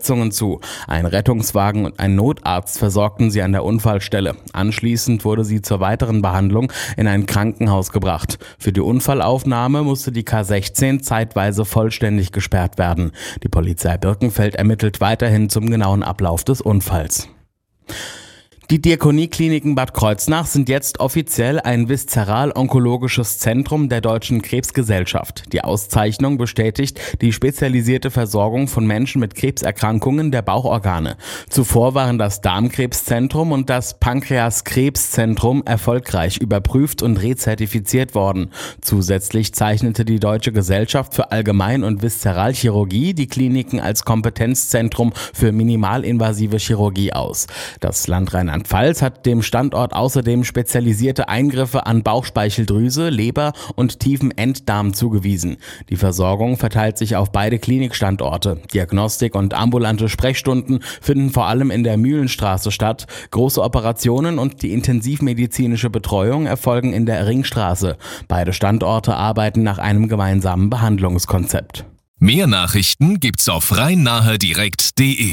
Verletzungen zu. Ein Rettungswagen und ein Notarzt versorgten sie an der Unfallstelle. Anschließend wurde sie zur weiteren Behandlung in ein Krankenhaus gebracht. Für die Unfallaufnahme musste die K16 zeitweise vollständig gesperrt werden. Die Polizei Birkenfeld ermittelt weiterhin zum genauen Ablauf des Unfalls. Die Diakoniekliniken Bad Kreuznach sind jetzt offiziell ein viszeral-onkologisches Zentrum der Deutschen Krebsgesellschaft. Die Auszeichnung bestätigt die spezialisierte Versorgung von Menschen mit Krebserkrankungen der Bauchorgane. Zuvor waren das Darmkrebszentrum und das Pankreaskrebszentrum erfolgreich überprüft und rezertifiziert worden. Zusätzlich zeichnete die Deutsche Gesellschaft für Allgemein- und Viszeralchirurgie die Kliniken als Kompetenzzentrum für minimalinvasive Chirurgie aus. Das Land Rheinland-Pfalz hat dem Standort außerdem spezialisierte Eingriffe an Bauchspeicheldrüse, Leber und tiefen Enddarm zugewiesen. Die Versorgung verteilt sich auf beide Klinikstandorte. Diagnostik und ambulante Sprechstunden finden vor allem in der Mühlenstraße statt. Große Operationen und die intensivmedizinische Betreuung erfolgen in der Ringstraße. Beide Standorte arbeiten nach einem gemeinsamen Behandlungskonzept. Mehr Nachrichten gibt's auf rhein-nahe-direkt.de.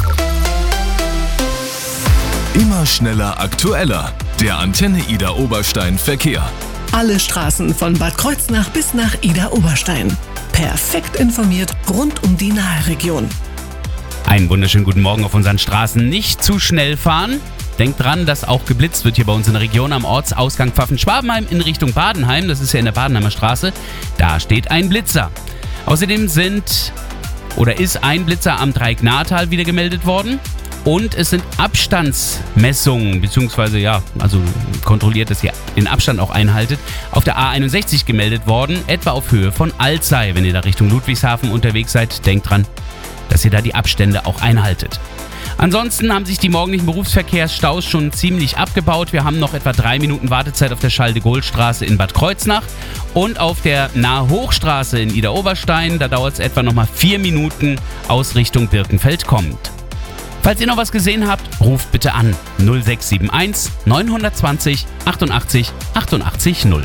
Immer schneller, aktueller. Der Antenne Ida Oberstein Verkehr. Alle Straßen von Bad Kreuznach bis nach Ida Oberstein. Perfekt informiert rund um die Nahe-Region. Einen wunderschönen guten Morgen auf unseren Straßen. Nicht zu schnell fahren. Denkt dran, dass auch geblitzt wird hier bei uns in der Region am Ortsausgang Pfaffen-Schwabenheim in Richtung Badenheim. Das ist ja in der Badenheimer Straße. Da steht ein Blitzer. Außerdem ist ein Blitzer am Dreiecknahtal wieder gemeldet worden. Und es sind Abstandsmessungen, beziehungsweise kontrolliert, dass ihr den Abstand auch einhaltet, auf der A61 gemeldet worden, etwa auf Höhe von Alzey. Wenn ihr da Richtung Ludwigshafen unterwegs seid, denkt dran, dass ihr da die Abstände auch einhaltet. Ansonsten haben sich die morgendlichen Berufsverkehrsstaus schon ziemlich abgebaut. Wir haben noch etwa 3 Minuten Wartezeit auf der Charles-de-Gaulle-Straße in Bad Kreuznach und auf der Nahe-Hochstraße in Ida Oberstein. Da dauert es etwa nochmal 4 Minuten aus Richtung Birkenfeld kommend. Falls ihr noch was gesehen habt, ruft bitte an 0671 920 88 88 0.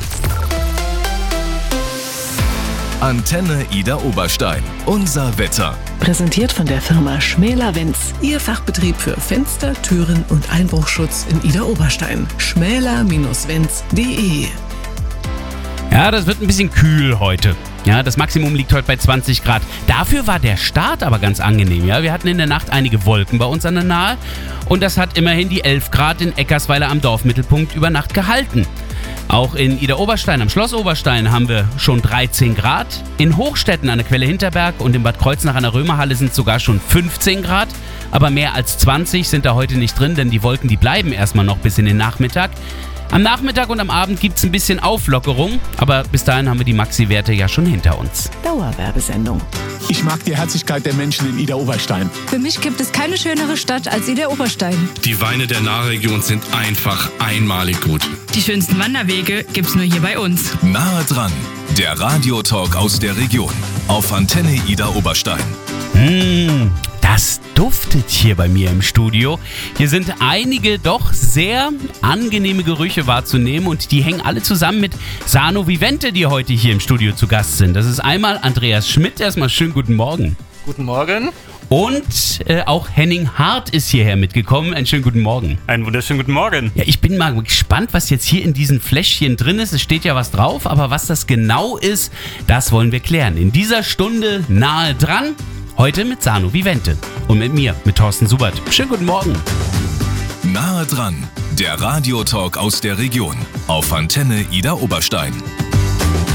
Antenne Ida Oberstein. Unser Wetter. Präsentiert von der Firma Schmäler-Wenz. Ihr Fachbetrieb für Fenster, Türen und Einbruchschutz in Ida Oberstein. schmäler-wenz.de. Ja, das wird ein bisschen kühl heute. Ja, das Maximum liegt heute bei 20 Grad. Dafür war der Start aber ganz angenehm. Ja, wir hatten in der Nacht einige Wolken bei uns an der Nahe und das hat immerhin die 11 Grad in Eckersweiler am Dorfmittelpunkt über Nacht gehalten. Auch in Ida Oberstein, am Schloss Oberstein, haben wir schon 13 Grad. In Hochstetten an der Quelle Hinterberg und in Bad Kreuznach an der Römerhalle sind sogar schon 15 Grad. Aber mehr als 20 sind da heute nicht drin, denn die Wolken, die bleiben erstmal noch bis in den Nachmittag. Am Nachmittag und am Abend gibt es ein bisschen Auflockerung, aber bis dahin haben wir die Maxi-Werte ja schon hinter uns. Dauerwerbesendung. Ich mag die Herzlichkeit der Menschen in Ida Oberstein. Für mich gibt es keine schönere Stadt als Ida Oberstein. Die Weine der Nahregion sind einfach einmalig gut. Die schönsten Wanderwege gibt's nur hier bei uns. Nahe dran, der Radiotalk aus der Region. Auf Antenne Ida Oberstein. Das duftet hier bei mir im Studio. Hier sind einige doch sehr angenehme Gerüche wahrzunehmen und die hängen alle zusammen mit Sano Vivente, die heute hier im Studio zu Gast sind. Das ist einmal Andreas Schmidt. Erstmal schönen guten Morgen. Guten Morgen. Und auch Henning Hart ist hierher mitgekommen. Einen schönen guten Morgen. Einen wunderschönen guten Morgen. Ja, ich bin mal gespannt, was jetzt hier in diesen Fläschchen drin ist. Es steht ja was drauf, aber was das genau ist, das wollen wir klären. In dieser Stunde nahe dran. Heute mit Sano Vivente und mit mir, mit Thorsten Subert. Schönen guten Morgen. Nahe dran, der Radiotalk aus der Region. Auf Antenne Ida Oberstein.